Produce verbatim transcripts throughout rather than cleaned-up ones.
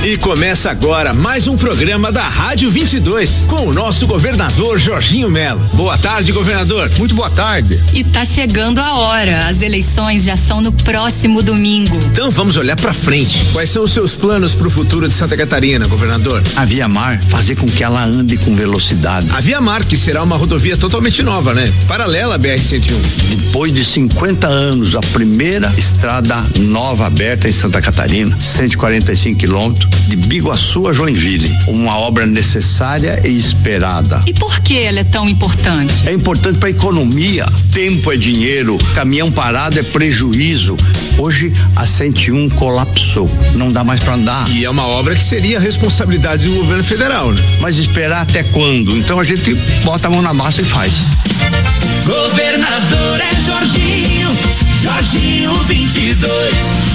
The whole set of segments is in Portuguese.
E começa agora mais um programa da Rádio vinte e dois com o nosso governador Jorginho Melo. Boa tarde, governador. Muito boa tarde. E tá chegando a hora. As eleições já são no próximo domingo. Então vamos olhar pra frente. Quais são os seus planos pro futuro de Santa Catarina, governador? A Via Mar, fazer com que ela ande com velocidade. A Via Mar, que será uma rodovia totalmente nova, né? Paralela à B R cento e um. Depois de cinquenta anos, a primeira estrada nova aberta em Santa Catarina, cento e quarenta e cinco quilômetros, de Biguaçu a Joinville. Uma obra necessária e esperada. E por que ela é tão importante? É importante para a economia. Tempo é dinheiro, caminhão parado é prejuízo. Hoje a cento e um colapsou, não dá mais para andar. E é uma obra que seria responsabilidade do governo federal, né? Mas esperar até quando? Então a gente bota a mão na massa e faz. Governador é Jorginho, Jorginho vinte e dois.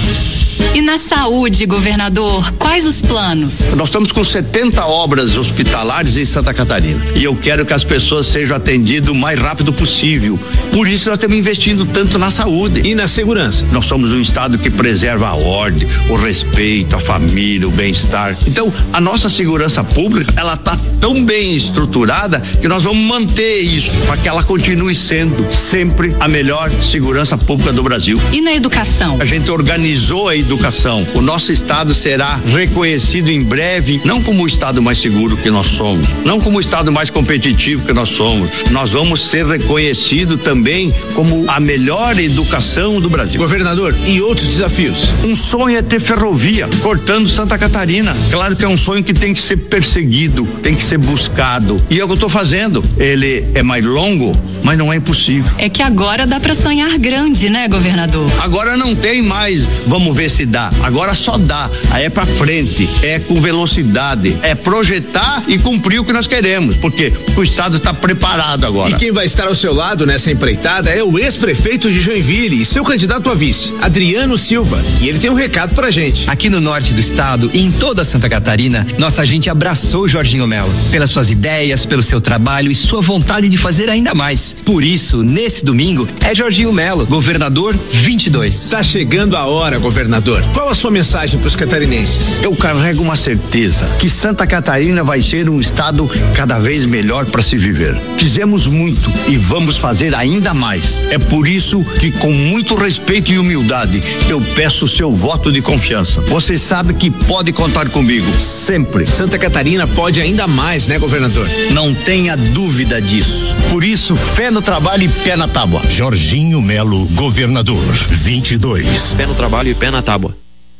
E na saúde, governador, quais os planos? Nós estamos com setenta obras hospitalares em Santa Catarina e eu quero que as pessoas sejam atendidas o mais rápido possível. Por isso nós estamos investindo tanto na saúde. E na segurança? Nós somos um estado que preserva a ordem, o respeito, a família, o bem-estar. Então, a nossa segurança pública, ela está tão bem estruturada que nós vamos manter isso para que ela continue sendo sempre a melhor segurança pública do Brasil. E na educação? A gente organizou a educação. O nosso estado será reconhecido em breve, não como o estado mais seguro que nós somos, não como o estado mais competitivo que nós somos. Nós vamos ser reconhecido também como a melhor educação do Brasil. Governador, e outros desafios? Um sonho é ter ferrovia cortando Santa Catarina. Claro que é um sonho que tem que ser perseguido, tem que ser buscado. E é o que eu estou fazendo. Ele é mais longo, mas não é impossível. É que agora dá para sonhar grande, né, governador? Agora não tem mais, vamos ver se dá. Agora só dá. Aí é pra frente, é com velocidade, é projetar e cumprir o que nós queremos, porque o estado está preparado agora. E quem vai estar ao seu lado nessa empreitada é o ex-prefeito de Joinville e seu candidato a vice, Adriano Silva. E ele tem um recado pra gente. Aqui no norte do estado e em toda Santa Catarina, nossa gente abraçou o Jorginho Melo pelas suas ideias, pelo seu trabalho e sua vontade de fazer ainda mais. Por isso, nesse domingo, é Jorginho Melo, governador vinte e dois. Tá chegando a hora, governador. Qual a sua mensagem para os catarinenses? Eu carrego uma certeza que Santa Catarina vai ser um estado cada vez melhor para se viver. Fizemos muito e vamos fazer ainda mais. É por isso que, com muito respeito e humildade, eu peço o seu voto de confiança. Você sabe que pode contar comigo, sempre. Santa Catarina pode ainda mais, né, governador? Não tenha dúvida disso. Por isso, fé no trabalho e pé na tábua. Jorginho Melo, governador vinte e dois. Pé no trabalho e pé na tábua.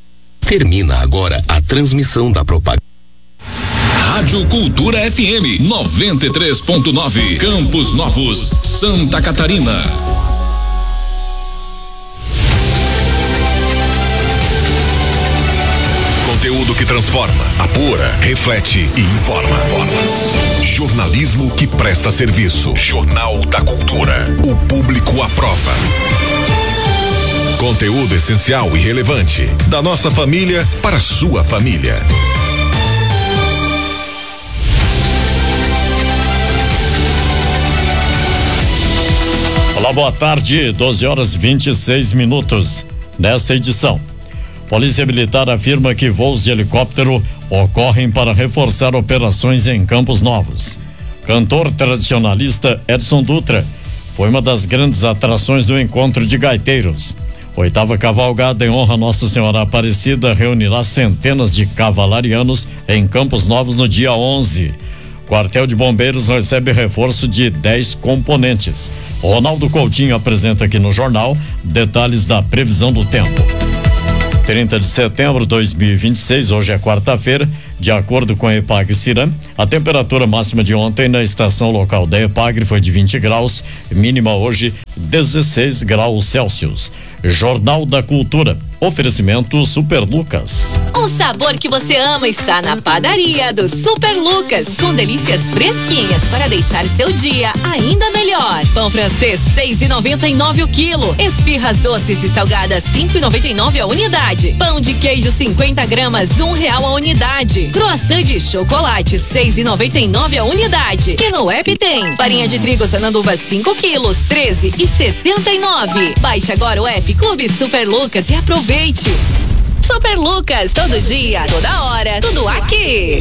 Termina agora a transmissão da propaganda. Rádio Cultura F M noventa e três ponto nove, Campos Novos, Santa Catarina. Conteúdo que transforma, apura, reflete e informa. Jornalismo que presta serviço. Jornal da Cultura. O público aprova. Conteúdo essencial e relevante. Da nossa família para a sua família. Olá, boa tarde, doze horas e vinte e seis minutos. Nesta edição, Polícia Militar afirma que voos de helicóptero ocorrem para reforçar operações em Campos Novos. Cantor tradicionalista Edson Dutra foi uma das grandes atrações do encontro de gaiteiros. Oitava cavalgada em honra a Nossa Senhora Aparecida reunirá centenas de cavalarianos em Campos Novos no dia onze. Quartel de Bombeiros recebe reforço de dez componentes. Ronaldo Coutinho apresenta aqui no jornal detalhes da previsão do tempo. trinta de setembro de dois mil e vinte e seis, hoje é quarta-feira. De acordo com a Epagre-Ciram, a temperatura máxima de ontem na estação local da Epagre foi de vinte graus, mínima hoje dezesseis graus Celsius. Jornal da Cultura. Oferecimento Super Lucas. O sabor que você ama está na padaria do Super Lucas, com delícias fresquinhas para deixar seu dia ainda melhor. Pão francês seis e noventa e nove o quilo. Esfirras doces e salgadas cinco e noventa e nove a unidade. Pão de queijo cinquenta gramas um real a unidade. Croissant de chocolate seis e noventa e nove a unidade. E no app tem farinha de trigo Sananduva cinco quilos treze e setenta e nove. Baixe agora o app Clube Super Lucas e aproveite. Super Lucas, todo dia, toda hora, tudo aqui.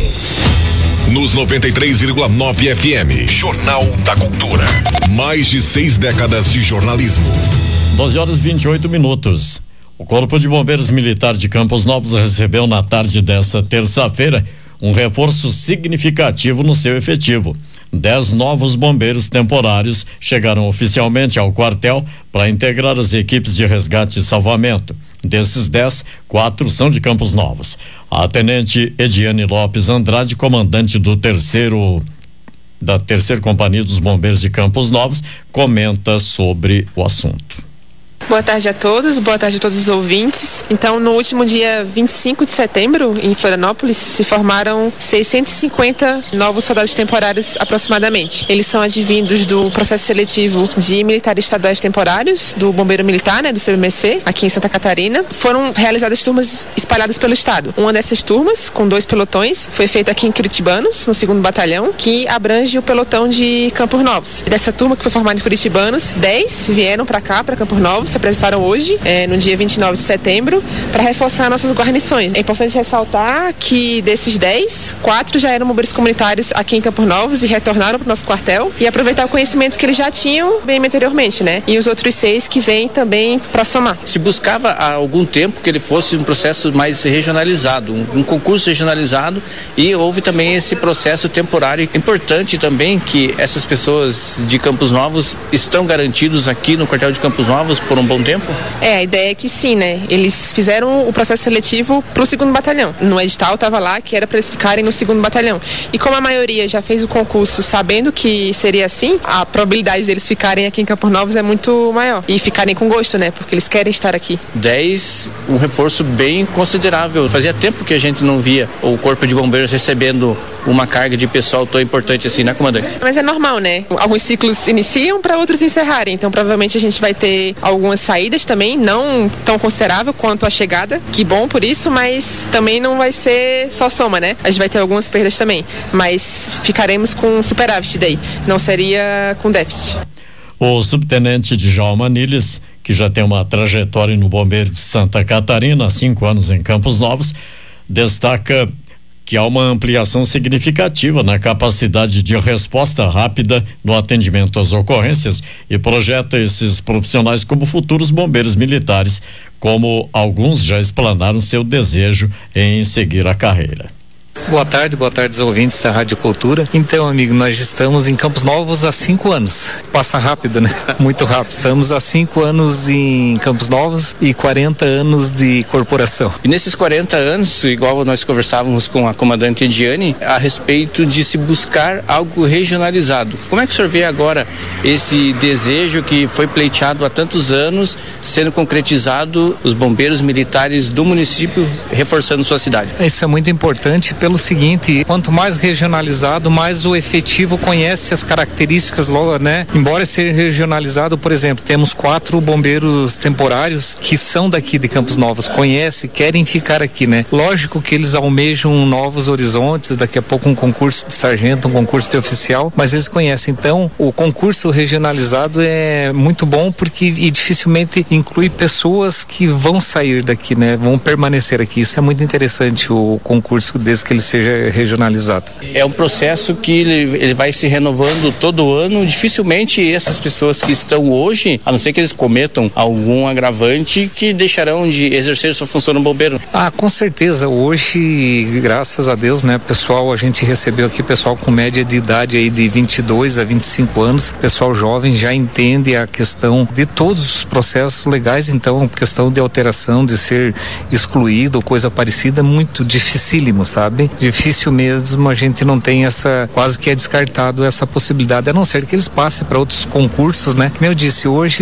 Nos noventa e três vírgula nove F M, Jornal da Cultura. Mais de seis décadas de jornalismo. doze horas e vinte e oito minutos. O Corpo de Bombeiros Militar de Campos Novos recebeu na tarde desta terça-feira um reforço significativo no seu efetivo. Dez novos bombeiros temporários chegaram oficialmente ao quartel para integrar as equipes de resgate e salvamento. Desses dez, quatro são de Campos Novos. A tenente Ediane Lopes Andrade, comandante do terceiro da terceira Companhia dos Bombeiros de Campos Novos, comenta sobre o assunto. Boa tarde a todos, boa tarde a todos os ouvintes. Então, no último dia vinte e cinco de setembro, em Florianópolis, se formaram seiscentos e cinquenta novos soldados temporários aproximadamente. Eles são advindos do processo seletivo de militares estaduais temporários, do Bombeiro Militar, né, do C B M C, aqui em Santa Catarina. Foram realizadas turmas espalhadas pelo estado. Uma dessas turmas, com dois pelotões, foi feita aqui em Curitibanos, no segundo batalhão, que abrange o pelotão de Campos Novos. Dessa turma que foi formada em Curitibanos, dez vieram para cá, para Campos Novos, se apresentaram hoje, é, no dia vinte e nove de setembro, para reforçar nossas guarnições. É importante ressaltar que desses dez, quatro já eram bombeiros comunitários aqui em Campos Novos e retornaram para o nosso quartel e aproveitar o conhecimento que eles já tinham bem anteriormente, né? E os outros seis que vêm também para somar. Se buscava há algum tempo que ele fosse um processo mais regionalizado, um, um concurso regionalizado, e houve também esse processo temporário. Importante também que essas pessoas de Campos Novos estão garantidos aqui no quartel de Campos Novos por um bom tempo? É, a ideia é que sim, né? Eles fizeram o processo seletivo pro segundo batalhão. No edital tava lá que era para eles ficarem no segundo batalhão. E como a maioria já fez o concurso sabendo que seria assim, a probabilidade deles ficarem aqui em Campos Novos é muito maior. E ficarem com gosto, né? Porque eles querem estar aqui. dez, um reforço bem considerável. Fazia tempo que a gente não via o Corpo de Bombeiros recebendo uma carga de pessoal tão importante assim, né, comandante? Mas é normal, né? Alguns ciclos iniciam para outros encerrarem. Então provavelmente a gente vai ter algumas saídas também, não tão considerável quanto a chegada, que bom por isso, mas também não vai ser só soma, né? A gente vai ter algumas perdas também, mas ficaremos com superávit daí, não seria com déficit. O subtenente Djalma Niles, que já tem uma trajetória no Bombeiro de Santa Catarina, há cinco anos em Campos Novos, destaca que há uma ampliação significativa na capacidade de resposta rápida no atendimento às ocorrências e projeta esses profissionais como futuros bombeiros militares, como alguns já explanaram seu desejo em seguir a carreira. Boa tarde, boa tarde aos ouvintes da Rádio Cultura. Então, amigo, nós estamos em Campos Novos há cinco anos. Passa rápido, né? Muito rápido. Estamos há cinco anos em Campos Novos e quarenta anos de corporação. E nesses quarenta anos, igual nós conversávamos com a comandante Ediane, a respeito de se buscar algo regionalizado. Como é que o senhor vê agora esse desejo que foi pleiteado há tantos anos, sendo concretizado, os bombeiros militares do município reforçando sua cidade? Isso é muito importante pelo seguinte, quanto mais regionalizado, mais o efetivo conhece as características logo, né? Embora seja regionalizado, por exemplo, temos quatro bombeiros temporários que são daqui de Campos Novos, conhecem, querem ficar aqui, né? Lógico que eles almejam novos horizontes, daqui a pouco um concurso de sargento, um concurso de oficial, mas eles conhecem. Então, o concurso regionalizado é muito bom porque e dificilmente inclui pessoas que vão sair daqui, né? Vão permanecer aqui. Isso é muito interessante, o concurso, desde que ele seja regionalizado. É um processo que ele, ele vai se renovando todo ano. Dificilmente essas pessoas que estão hoje, a não ser que eles cometam algum agravante, que deixarão de exercer sua função no bombeiro. Ah, com certeza. Hoje, graças a Deus, né, pessoal, a gente recebeu aqui pessoal com média de idade aí de vinte e dois a vinte e cinco anos. Pessoal jovem já entende a questão de todos os processos legais, então questão de alteração, de ser excluído ou coisa parecida, é muito dificílimo, sabe? Difícil mesmo, a gente não tem essa, quase que é descartado essa possibilidade, a não ser que eles passem para outros concursos, né? Como eu disse, hoje